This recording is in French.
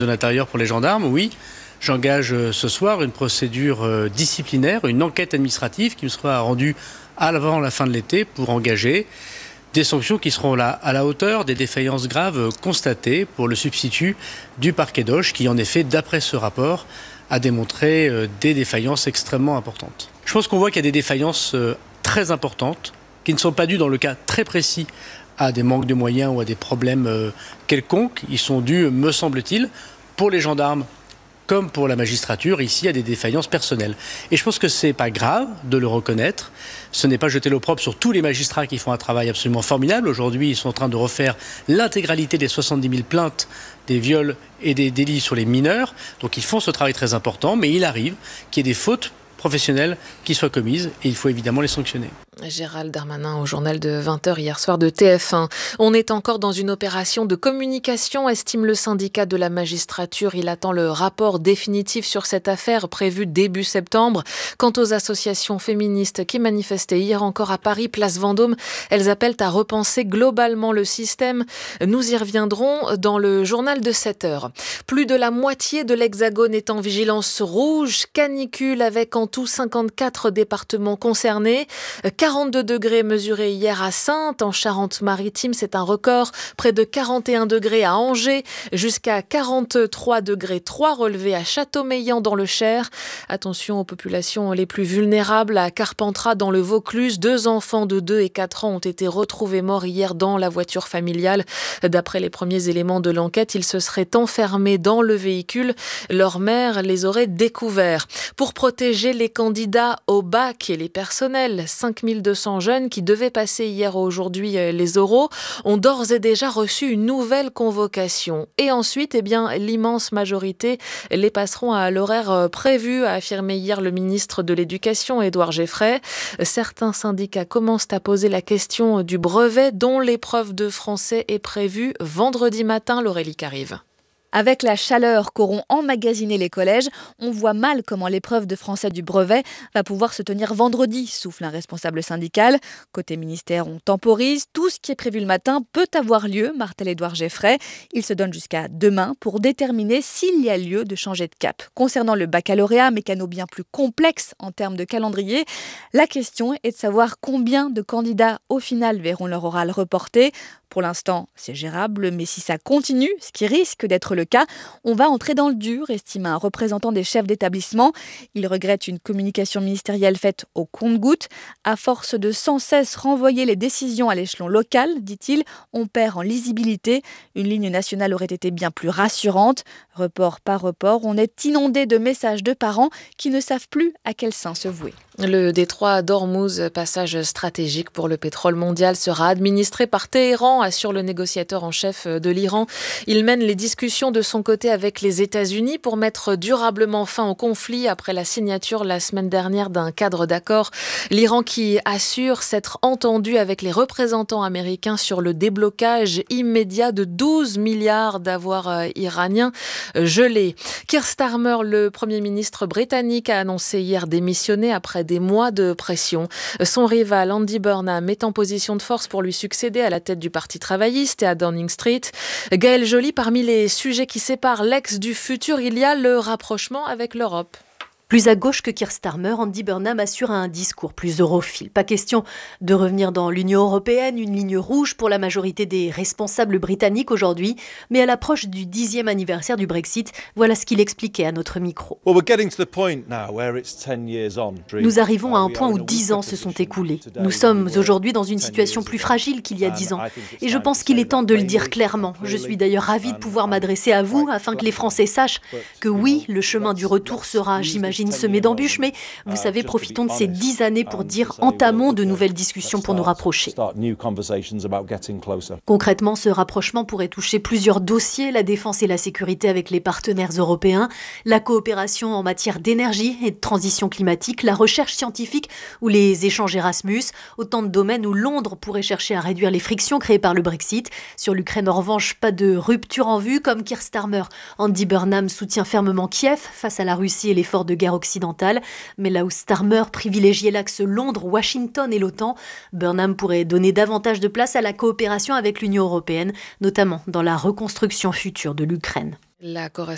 De l'Intérieur pour les gendarmes, oui. J'engage ce soir une procédure disciplinaire, une enquête administrative qui me sera rendue avant la fin de l'été pour engager des sanctions qui seront là à la hauteur des défaillances graves constatées pour le substitut du parquet d'Auch qui, en effet, d'après ce rapport, a démontré des défaillances extrêmement importantes. Je pense qu'on voit qu'il y a des défaillances très importantes qui ne sont pas dues dans le cas très précis à des manques de moyens ou à des problèmes quelconques. Ils sont dus, me semble-t-il, pour les gendarmes comme pour la magistrature, ici, à des défaillances personnelles. Et je pense que ce n'est pas grave de le reconnaître. Ce n'est pas jeter l'opprobre sur tous les magistrats qui font un travail absolument formidable. Aujourd'hui, ils sont en train de refaire l'intégralité des 70 000 plaintes des viols et des délits sur les mineurs. Donc ils font ce travail très important, mais il arrive qu'il y ait des fautes professionnelles qui soient commises et il faut évidemment les sanctionner. Gérald Darmanin au journal de 20h hier soir de TF1. On est encore dans une opération de communication, estime le syndicat de la magistrature. Il attend le rapport définitif sur cette affaire prévu début septembre. Quant aux associations féministes qui manifestaient hier encore à Paris, place Vendôme, elles appellent à repenser globalement le système. Nous y reviendrons dans le journal de 7h. Plus de la moitié de l'Hexagone est en vigilance rouge, canicule avec en tout 54 départements concernés. 42 degrés mesurés hier à Saintes, en Charente-Maritime, c'est un record. Près de 41 degrés à Angers, jusqu'à 43 degrés 3 relevés à Châteaumeillan dans le Cher. Attention aux populations les plus vulnérables. À Carpentras, dans le Vaucluse, 2 enfants de 2 et 4 ans ont été retrouvés morts hier dans la voiture familiale. D'après les premiers éléments de l'enquête, ils se seraient enfermés dans le véhicule. Leur mère les aurait découverts. Pour protéger les candidats au bac et les personnels, 5200 jeunes qui devaient passer hier ou aujourd'hui les oraux ont d'ores et déjà reçu une nouvelle convocation. Et ensuite, l'immense majorité les passeront à l'horaire prévu, a affirmé hier le ministre de l'Éducation, Édouard Geffray. Certains syndicats commencent à poser la question du brevet dont l'épreuve de français est prévue vendredi matin, Laurélie Carive. Avec la chaleur qu'auront emmagasiné les collèges, on voit mal comment l'épreuve de français du brevet va pouvoir se tenir vendredi, souffle un responsable syndical. Côté ministère, on temporise. Tout ce qui est prévu le matin peut avoir lieu, martèle Édouard Geffray. Il se donne jusqu'à demain pour déterminer s'il y a lieu de changer de cap. Concernant le baccalauréat, mécano bien plus complexe en termes de calendrier, la question est de savoir combien de candidats au final verront leur oral reporté. Pour l'instant, c'est gérable, mais si ça continue, ce qui risque d'être le cas, on va entrer dans le dur, estime un représentant des chefs d'établissement. Il regrette une communication ministérielle faite au compte-gouttes. À force de sans cesse renvoyer les décisions à l'échelon local, dit-il, on perd en lisibilité. Une ligne nationale aurait été bien plus rassurante. Report par report, on est inondé de messages de parents qui ne savent plus à quel sein se vouer. Le détroit d'Ormuz, passage stratégique pour le pétrole mondial, sera administré par Téhéran, assure le négociateur en chef de l'Iran. Il mène les discussions de son côté avec les États-Unis pour mettre durablement fin au conflit après la signature la semaine dernière d'un cadre d'accord. L'Iran qui assure s'être entendu avec les représentants américains sur le déblocage immédiat de 12 milliards d'avoirs iraniens gelés. Keir Starmer, le Premier ministre britannique, a annoncé hier démissionner après des mois de pression. Son rival Andy Burnham est en position de force pour lui succéder à la tête du Parti travailliste et à Downing Street. Gaël Joly, parmi les sujets qui séparent l'ex du futur, il y a le rapprochement avec l'Europe. Plus à gauche que Keir Starmer, Andy Burnham assure un discours plus europhile. Pas question de revenir dans l'Union européenne, une ligne rouge pour la majorité des responsables britanniques aujourd'hui. Mais à l'approche du 10e anniversaire du Brexit, voilà ce qu'il expliquait à notre micro. Nous arrivons à un point où 10 ans se sont écoulés. Nous sommes aujourd'hui dans une situation plus fragile qu'il y a 10 ans. Et je pense qu'il est temps de le dire clairement. Je suis d'ailleurs ravie de pouvoir m'adresser à vous afin que les Français sachent que oui, le chemin du retour sera, j'imagine, semé d'embûches, mais vous savez, profitons de ces 10 années pour dire entamons de nouvelles discussions pour nous rapprocher. Concrètement, ce rapprochement pourrait toucher plusieurs dossiers, la défense et la sécurité avec les partenaires européens, la coopération en matière d'énergie et de transition climatique, la recherche scientifique ou les échanges Erasmus, autant de domaines où Londres pourrait chercher à réduire les frictions créées par le Brexit. Sur l'Ukraine, en revanche, pas de rupture en vue, comme Keir Starmer. Andy Burnham soutient fermement Kiev face à la Russie et l'effort de guerre occidentale. Mais là où Starmer privilégiait l'axe Londres, Washington et l'OTAN, Burnham pourrait donner davantage de place à la coopération avec l'Union européenne, notamment dans la reconstruction future de l'Ukraine. La